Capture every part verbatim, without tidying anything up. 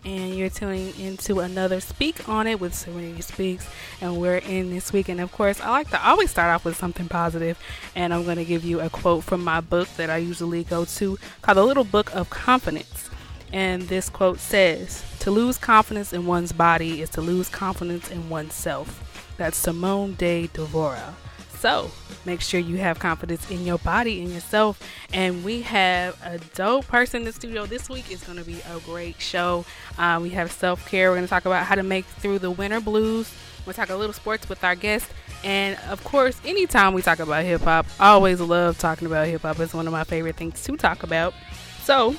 and you're tuning into another Speak On It with Serenity Speaks, and we're in this week. And of course, I like to always start off with something positive, and I'm going to give you a quote from my book that I usually go to called The Little Book of Confidence. And this quote says, "To lose confidence in one's body is to lose confidence in oneself." That's Simone de Beauvoir. So make sure you have confidence in your body and yourself. And we have a dope person in the studio this week. It's going to be a great show. Uh, we have self-care. We're going to talk about how to make through the winter blues. We'll talk a little sports with our guest. And of course, anytime we talk about hip hop, I always love talking about hip hop. It's one of my favorite things to talk about. So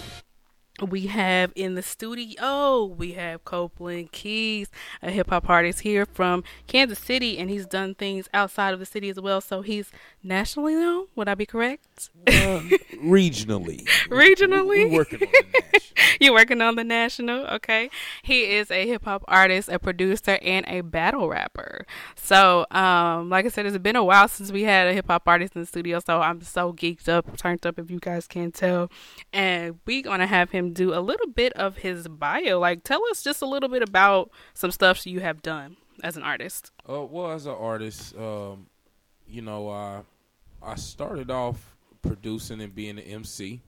we have in the studio, we have Copeland Keys, a hip-hop artist here from Kansas City, and he's done things outside of the city as well, so he's nationally known. Would I be correct? Uh, regionally. Regionally? We're working on the national. You're working on the national? Okay. He is a hip-hop artist, a producer, and a battle rapper. So, um, like I said, it's been a while since we had a hip-hop artist in the studio, so I'm so geeked up, turned up, if you guys can tell. And we're going to have him do a little bit of his bio. Like, tell us just a little bit about some stuff you have done as an artist. Uh, well, as an artist, um, you know, uh, I started off producing and being an M C.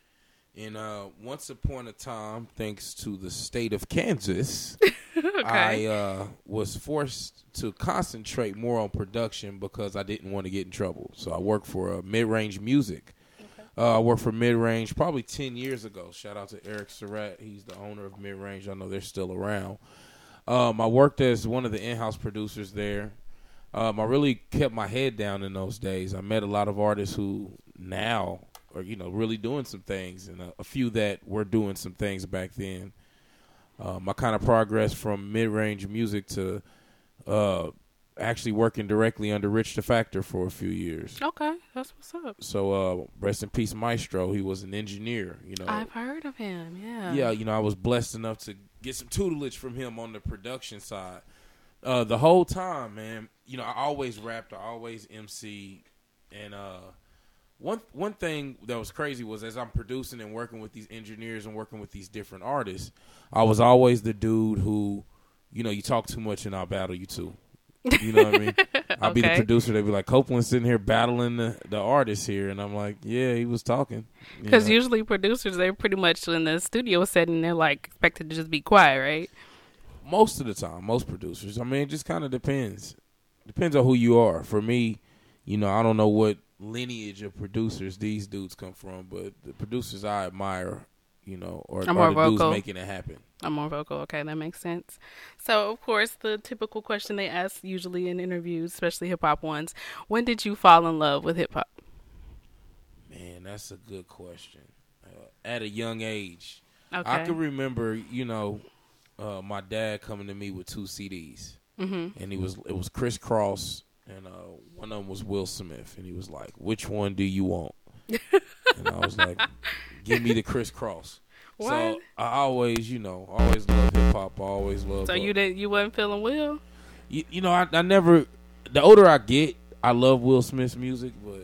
And uh, once upon a time, thanks to the state of Kansas, okay. I uh, was forced to concentrate more on production because I didn't want to get in trouble. So I worked for uh, Mid-Range Music. Uh, I worked for Mid-Range probably ten years ago. Shout out to Eric Surratt. He's the owner of Mid-Range. I know they're still around. Um, I worked as one of the in-house producers there. Um, I really kept my head down in those days. I met a lot of artists who now are, you know, really doing some things, and a, a few that were doing some things back then. Um, I kind of progressed from Mid-Range Music to uh, actually working directly under Rich the Factor for a few years. Okay, that's what's up. So, uh, rest in peace, Maestro. He was an engineer, you know. I've heard of him, yeah. Yeah, you know, I was blessed enough to get some tutelage from him on the production side. Uh, the whole time, man, you know, I always rapped, I always M C'd, and uh, one one thing that was crazy was as I'm producing and working with these engineers and working with these different artists, I was always the dude who, you know, you talk too much and I'll battle you too. You know what I mean? I'll okay. be the producer. They'd be like, Copeland's sitting here battling the, the artist here. And I'm like, yeah, he was talking. Because usually producers, they're pretty much in the studio setting. They're like expected to just be quiet, right? Most of the time, most producers. I mean, it just kind of depends. Depends on who you are. For me, you know, I don't know what lineage of producers these dudes come from, but the producers I admire, you know, are, I'm are more the vocal. dudes making it happen. I'm more vocal. Okay, that makes sense. So, of course, the typical question they ask usually in interviews, especially hip-hop ones, when did you fall in love with hip-hop? Man, that's a good question. Uh, at a young age. Okay. I can remember, you know, uh, my dad coming to me with two C Ds. Mm-hmm. And he was it was Criss Cross, and uh, one of them was Will Smith. And he was like, which one do you want? And I was like, give me the Criss Cross. What? So I always, you know, always love hip hop. I always love. So uh, you did you wasn't feeling Will? You, you know, I, I never. The older I get, I love Will Smith's music, but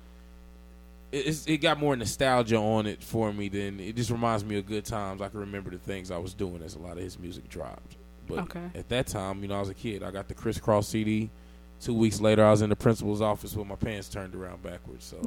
it, it's, it got more nostalgia on it for me than it just reminds me of good times. I can remember the things I was doing as a lot of his music dropped. But okay. At that time, you know, I was a kid. I got the Criss Cross C D. Two weeks later, I was in the principal's office with my pants turned around backwards. So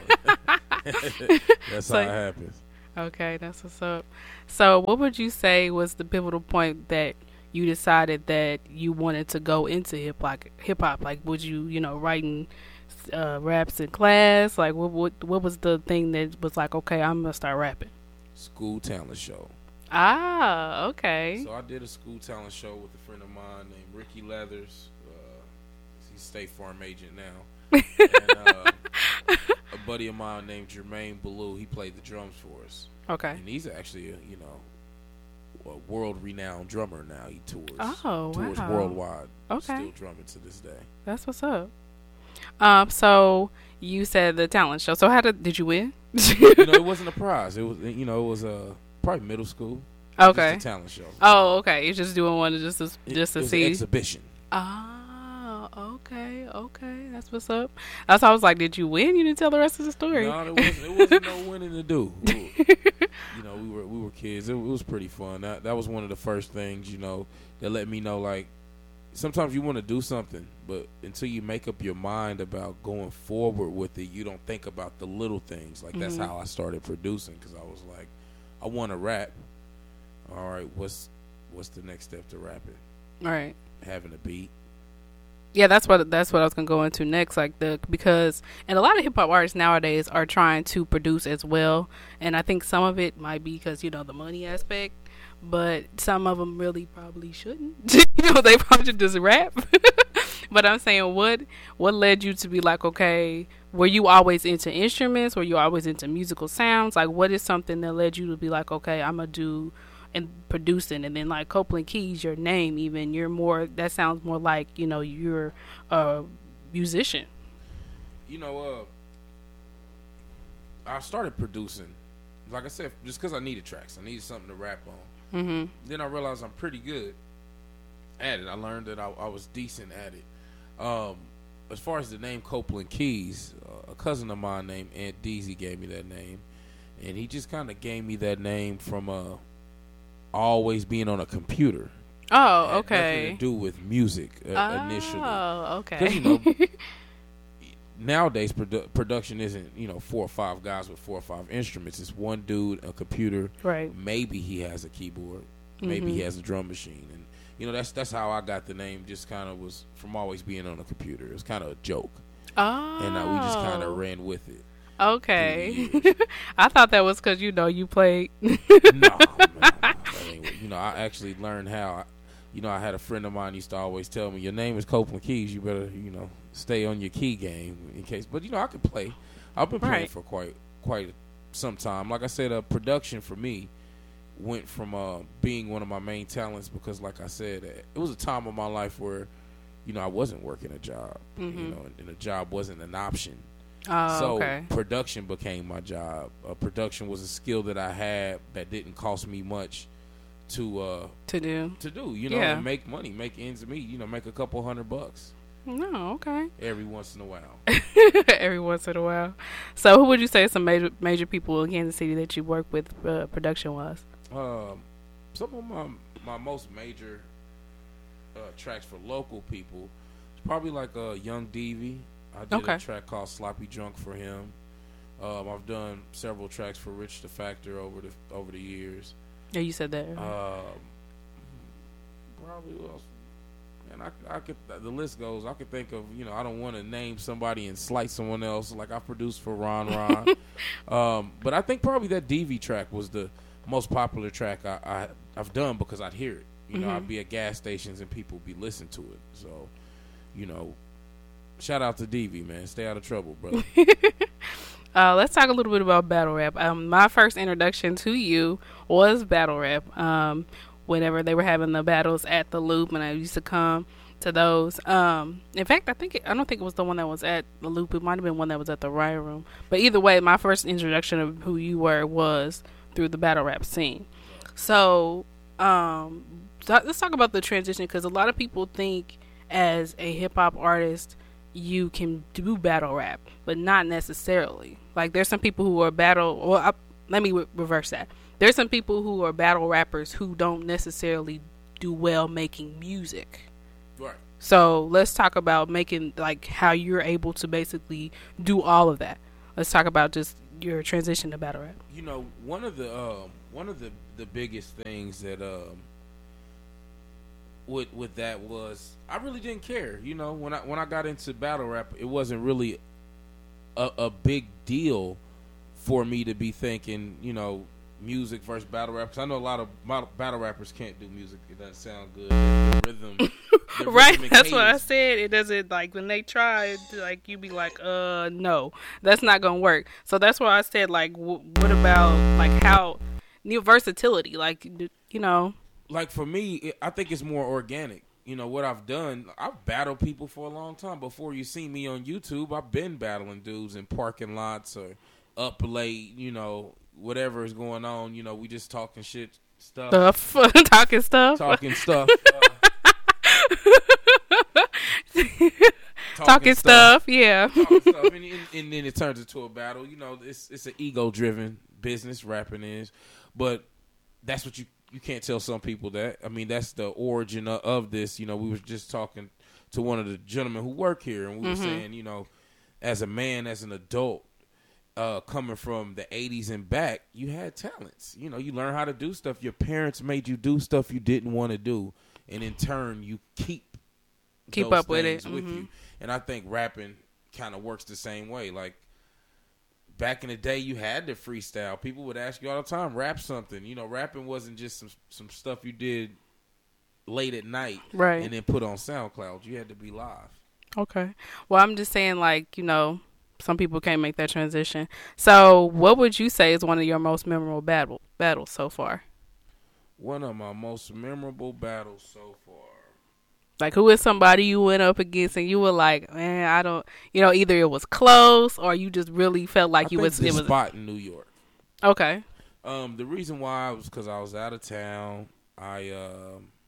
that's so, how it happens. Okay, that's what's up. So what would you say was the pivotal point that you decided that you wanted to go into hip hop? Hip hop, like, would you, you know, writing uh, raps in class? Like, what, what what was the thing that was like, okay, I'm gonna start rapping? School talent show. Ah, okay. So I did a school talent show with a friend of mine named Ricky Leathers. Uh, he's a State Farm agent now. and, uh, a buddy of mine named Jermaine Ballou, he played the drums for us. Okay. And he's actually a, you know, a world-renowned drummer now. He tours. Oh, tours wow. worldwide. Okay. Still drumming to this day. That's what's up. Um, so you said the talent show. So how did did you win? you know, it wasn't a prize. It was, you know, it was a uh, probably middle school. Okay. Just a talent show. Oh, okay. You're just doing one just to, just to it was see. an exhibition. Oh, Okay, okay, that's what's up. That's why I was like, did you win? You didn't tell the rest of the story. No, there wasn't, it wasn't no winning to do. We were, you know, we were we were kids. It, it was pretty fun. That that was one of the first things, you know, that let me know, like, sometimes you want to do something, but until you make up your mind about going forward with it, you don't think about the little things. Like, that's mm-hmm. how I started producing, because I was like, I want to rap. All right, what's what's the next step to rapping? All right. Having a beat. Yeah, that's what that's what I was gonna go into next. Like the because and a lot of hip hop artists nowadays are trying to produce as well, and I think some of it might be because you know the money aspect, but some of them really probably shouldn't. You know, they probably should just rap. But I'm saying, what what led you to be like, okay, were you always into instruments? Were you always into musical sounds? Like, what is something that led you to be like, okay, I'm gonna do and producing? And then like Copeland Keys, your name, even you're more, that sounds more like, you know, you're a musician. You know, uh, I started producing, like I said, just because I needed tracks. I needed something to rap on. Mm-hmm. Then I realized I'm pretty good at it. I learned that I, I was decent at it. Um, as far as the name Copeland Keys, uh, a cousin of mine named Aunt Deezy gave me that name, and he just kind of gave me that name from uh, always being on a computer. Oh, it had okay. Nothing to do with music uh, oh, initially. Oh, okay. Because you know, nowadays produ- production isn't, you know, four or five guys with four or five instruments. It's one dude, a computer. Right. Maybe he has a keyboard. Maybe mm-hmm. he has a drum machine. And you know, that's that's how I got the name. Just kind of was from always being on a computer. It was kind of a joke. Oh. And uh, we just kind of ran with it. Okay. I thought that was because, you know, you played. no, no, no. You know, I actually learned how. I, you know, I had a friend of mine used to always tell me, your name is Copeland Keys. You better, you know, stay on your key game in case. But, you know, I could play. I've been playing right. for quite quite some time. Like I said, uh, production for me went from uh, being one of my main talents because, like I said, it was a time of my life where, you know, I wasn't working a job, mm-hmm. you know, and, and a job wasn't an option. Oh, so okay. production became my job. Uh, production was a skill that I had that didn't cost me much to uh, to do. To do, you know, yeah. and make money, make ends meet. You know, make a couple hundred bucks. No, okay. Every once in a while. Every once in a while. So, who would you say some major major people in Kansas City that you work with uh, production wise? Um, some of my my most major uh, tracks for local people, probably like uh, Young Deevy. I did okay. a track called Sloppy Drunk for him. Um, I've done several tracks for Rich the Factor over the over the years. Yeah, you said that. Um, probably who else? And I, I could. The list goes. I could think of. You know, I don't want to name somebody and slight someone else. Like I produced for Ron Ron. um, but I think probably that D V track was the most popular track I, I I've done because I'd hear it. You know, mm-hmm. I'd be at gas stations and people be listening to it. So, you know, shout out to D V, man. Stay out of trouble, brother. uh, let's talk a little bit about battle rap. Um, my first introduction to you was battle rap. Um, whenever they were having the battles at the Loop, and I used to come to those. Um, in fact, I think it, I don't think it was the one that was at the Loop. It might have been one that was at the Riot Room. But either way, my first introduction of who you were was through the battle rap scene. So, um, so let's talk about the transition, because a lot of people think as a hip hop artist you can do battle rap, but not necessarily. Like, there's some people who are battle. Well, I, let me re- reverse that. There's some people who are battle rappers who don't necessarily do well making music. Right. So let's talk about making, like, how you're able to basically do all of that. Let's talk about just your transition to battle rap. You know, one of the um, one of the, the biggest things that um, with with that was I really didn't care. You know, when I when I got into battle rap, it wasn't really a, a big deal for me to be thinking, you know, music versus battle rap, because I know a lot of battle rappers can't do music. It doesn't sound good. The rhythm, the right? rhythm That's what I said. It doesn't, like, when they try, like, you be like, uh, no, that's not gonna work. So that's why I said, like, w- what about, like, how new versatility, like, you know, like for me, it, I think it's more organic. You know what I've done? I've battled people for a long time. Before you see me on YouTube, I've been battling dudes in parking lots or up late. You know. Whatever is going on, you know, we just talking shit stuff. Stuff. talking stuff. Talking stuff. Uh, talking, talking stuff. stuff. Yeah. talking stuff, and, and, and then it turns into a battle. You know, it's it's an ego driven business. Rapping is, but that's what you you can't tell some people that. I mean, that's the origin of, of this. You know, we were just talking to one of the gentlemen who work here, and we mm-hmm. were saying, you know, as a man, as an adult. Uh, coming from the eighties and back, you had talents. You know, you learn how to do stuff. Your parents made you do stuff you didn't want to do, and in turn, you keep keep up with it. With mm-hmm. you. And I think rapping kind of works the same way. Like back in the day, you had to freestyle. People would ask you all the time, "Rap something." You know, rapping wasn't just some some stuff you did late at night, right, and then put on SoundCloud. You had to be live. Okay. Well, I'm just saying, like, you know. Some people can't make that transition. So what would you say is one of your most memorable battle battles so far? One of my most memorable battles so far. Like, who is somebody you went up against and you were like, man, I don't, you know, either it was close or you just really felt like I you think was the it was spot in New York. Okay. Um, the reason why was because I was out of town. I um. Uh,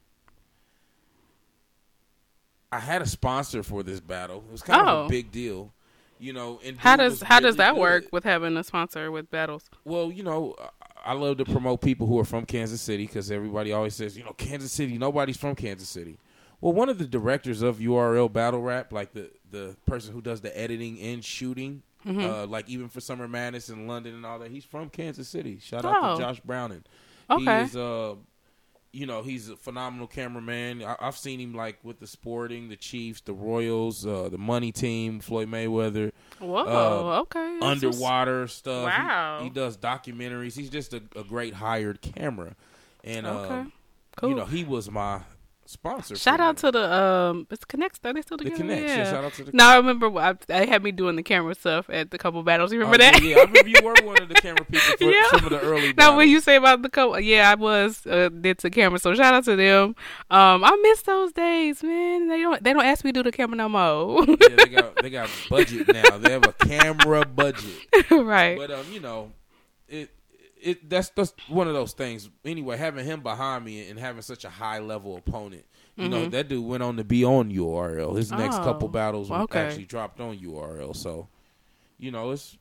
I had a sponsor for this battle. It was kind oh. of a big deal. You know, and how does how really does that good. work with having a sponsor with battles? Well, you know, I love to promote people who are from Kansas City because everybody always says, you know, Kansas City, nobody's from Kansas City. Well, one of the directors of U R L Battle Rap, like the, the person who does the editing and shooting, mm-hmm. uh, like even for Summer Madness in London and all that, he's from Kansas City. Shout out oh. to Josh Browning. Okay. He is, uh, you know, he's a phenomenal cameraman. I, I've seen him like with the Sporting, the Chiefs, the Royals, uh, the Money Team, Floyd Mayweather. Whoa, uh, okay. That's underwater just, stuff. Wow. He, he does documentaries. He's just a, a great hired camera. And, okay. um, cool. you know, he was my sponsor. Shout out me. to the, um, it's Connects. Are they still together? The Connects. Yeah. yeah. Shout out to the No, I remember I, they had me doing the camera stuff at the couple battles. You remember oh, that? Yeah, yeah, I remember you were one of the camera people for yeah. some of the early battles. No, when you say about the couple, yeah, I was, uh, did the camera. So shout out to them. Um, I miss those days, man. They don't, they don't ask me to do the camera no more. yeah, they got, they got budget now. They have a camera budget. Right. But, um, you know, it, It that's that's one of those things. Anyway, having him behind me and having such a high level opponent, you mm-hmm. know, that dude went on to be on U R L. His next oh, couple battles okay. actually dropped on U R L. So, you know, it's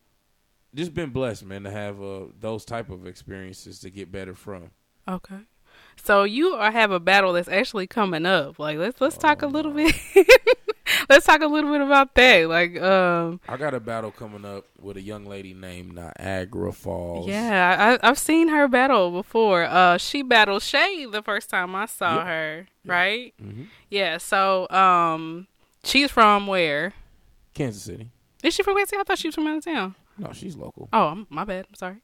just been blessed, man, to have uh, those type of experiences to get better from. Okay, so you are, have a battle that's actually coming up. Like, let's let's oh, talk a little bit. Let's talk a little bit about that. Like, um, I got a battle coming up with a young lady named Niagara Falls. Yeah, I, I've seen her battle before. Uh, she battled Shay the first time I saw yep. her. Yep. Right? Mm-hmm. Yeah. So, um, she's from where? Kansas City. Is she from Kansas City? I thought she was from out of town. No, she's local. Oh, my bad. I'm sorry.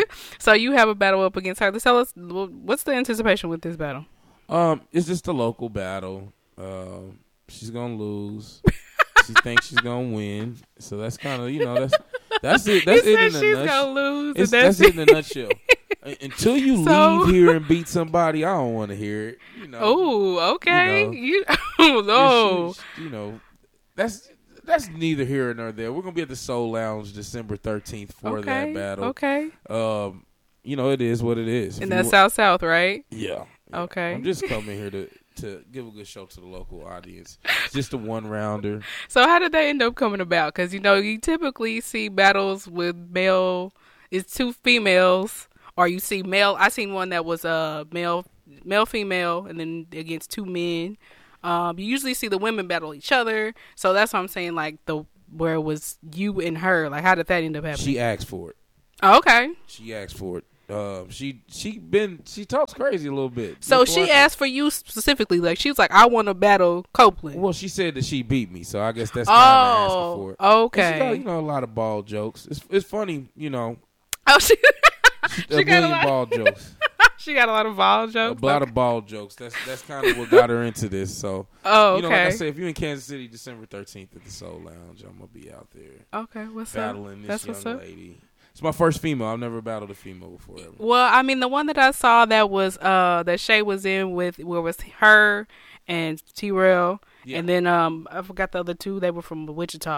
So you have a battle up against her. Let's tell us, what's the anticipation with this battle? Um, it's just a local battle. Um. She's gonna lose. She thinks she's gonna win. So that's kind of, you know, that's that's it. That's he it in said a she's nutshell. Gonna lose. It's, that's, that's it in a nutshell. Until you so, leave here and beat somebody, I don't want to hear it. You know. Oh, okay. You, know, you oh no. You know, that's that's neither here nor there. We're gonna be at the Soul Lounge December thirteenth for okay, that battle. Okay. Um, you know, it is what it is. And that's South South, right? Yeah, yeah. Okay. I'm just coming here to. to give a good show to the local audience. It's just a one-rounder. So how did that end up coming about? Because, you know, you typically see battles with male, it's two females, or you see male, I seen one that was uh, male, male, female, and then against two men. Um, you usually see the women battle each other. So that's what I'm saying, like, the where it was you and her. Like, how did that end up happening? She asked for it. Oh, okay. She asked for it. Uh, she she been she talks crazy a little bit. So she asked for you specifically, like she was like, "I want to battle Copeland." Well, she said that she beat me, so I guess that's kind of oh, asking for it. Okay, she got, you know, a lot of ball jokes. It's it's funny, you know. Oh, she, she a million got a ball jokes. She got a lot of ball jokes. A lot of ball jokes. That's that's kind of what got her into this. So, oh, okay. You know, like I said, if you're in Kansas City, December thirteenth at the Soul Lounge, I'm gonna be out there. Okay, what's battling up? this That's young what's lady. Up. It's my first female. I've never battled a female before. Ever. Well, I mean, the one that I saw that was uh that Shay was in with, where was her and T-Rail, yeah. And then um I forgot the other two. They were from Wichita.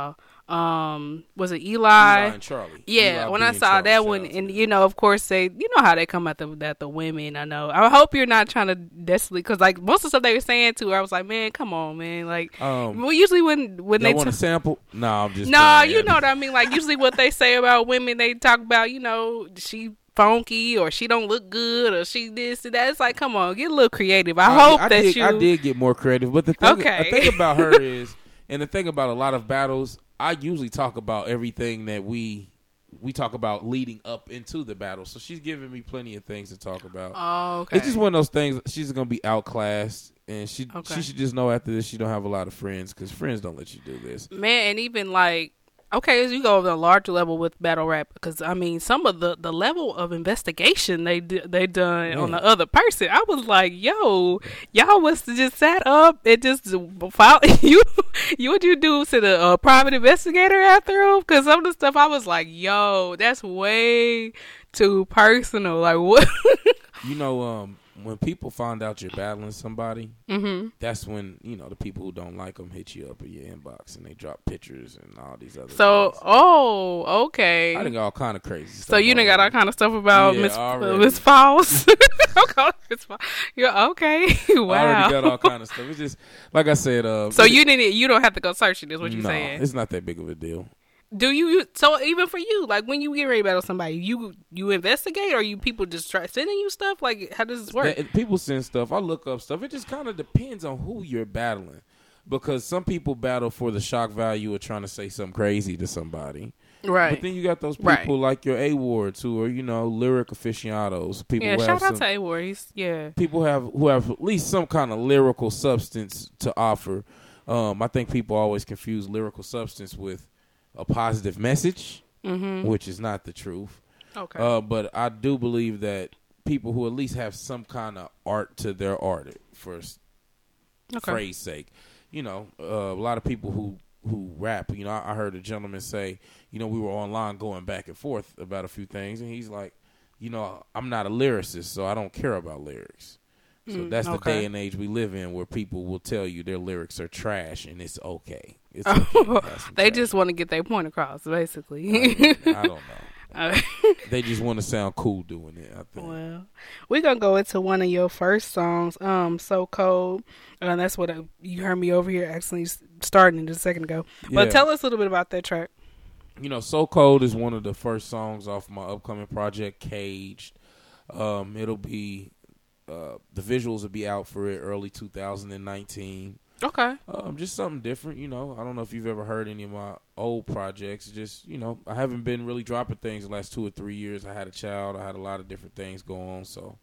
um was it Eli? Eli and Charlie. Yeah, Eli when B I and saw Charlie, that shout one, out to and them. you know, of course, they, you know how they come at the at the women. I know. I hope you're not trying to desperately, because like most of the stuff they were saying to her, I was like, man, come on, man. Like, Um, well, usually when when Y'all they want t- a sample? No, I'm just. no, playing. you know what I mean. Like usually what they say about women, they talk about, you know, she funky or she don't look good or she this and that. It's like, come on, get a little creative. I, I, hope I that did, you. I did get more creative, but the thing, Okay. the thing about her is, and the thing about a lot of battles, I usually talk about everything that we we talk about leading up into the battle. So she's giving me plenty of things to talk about. Oh, okay. It's just one of those things. She's gonna be outclassed, and she Okay. she should just know after this she don't have a lot of friends, because friends don't let you do this. Man, and even like, okay, as you go on a larger level with battle rap, because I mean, some of the, the level of investigation they d- they done Man. on the other person, I was like, yo, y'all was to just sat up and just file you. You would you do to the uh, private investigator after him? Because some of the stuff I was like, yo, that's way too personal. Like what? You know, um, when people find out you're battling somebody, Mm-hmm. that's when, you know, the people who don't like them hit you up in your inbox and they drop pictures and all these other So, things. oh, okay. I think all kind of crazy stuff. So you done got all already. kind of stuff about Yeah, Miss uh, already. Miss Falls. Okay, Miss Falls. Yeah, okay. Wow. I already got all kind of stuff. It's just, like I said. Uh, So it- you didn't. You don't have to go searching. Is what you're no, saying? it's not that big of a deal. Do you, you? So even for you, like when you get ready to battle somebody, you you investigate, or you people just try sending you stuff? Like how does this work? That- people send stuff. I look up stuff. It just kind of depends on who you're battling, because some people battle for the shock value of trying to say something crazy to somebody. Right. But then you got those people Right. like your A-Wards who are, you know, lyric aficionados. People Yeah. who Shout have out some, to A-War. He's yeah. people have who have at least some kind of lyrical substance to offer. Um, I think people always confuse lyrical substance with a positive message, Mm-hmm. which is not the truth. Okay. Uh, but I do believe that people who at least have some kind of art to their art, for s- okay. phrase sake, you know, uh, a lot of people who who rap. You know, I, I heard a gentleman say, you know, we were online going back and forth about a few things, and he's like, you know, I'm not a lyricist, so I don't care about lyrics. So Mm, that's the okay. day and age we live in, where people will tell you their lyrics are trash, and it's okay. It's okay to have some They trash. just want to get their point across, basically. I, I don't know. Uh, They just want to sound cool doing it, I think. Well, we're gonna go into one of your first songs, um, "So Cold," and that's what I, you heard me over here actually starting just a second ago. But Yeah. tell us a little bit about that track. You know, So Cold is one of the first songs off my upcoming project, Caged. Um, it'll be, uh, the visuals will be out for it early two thousand nineteen. Okay. Um, just something different, you know. I don't know if you've ever heard any of my old projects. Just, you know, I haven't been really dropping things the last two or three years. I had a child. I had a lot of different things go on. So,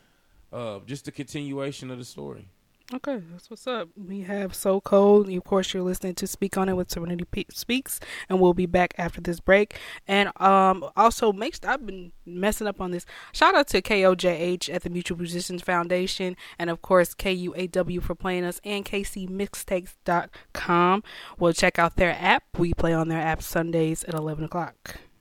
uh, just a continuation of the story. Okay, that's what's up. We have So Cold. Of course, you're listening to Speak On It with Serenity P- Speaks, and we'll be back after this break. And um, also, make I've been messing up on this. Shout out to K O J H at the Mutual Musicians Foundation, and of course K U A W for playing us, and K C mixtapes dot com. We'll check out their app. We play on their app Sundays at eleven o'clock.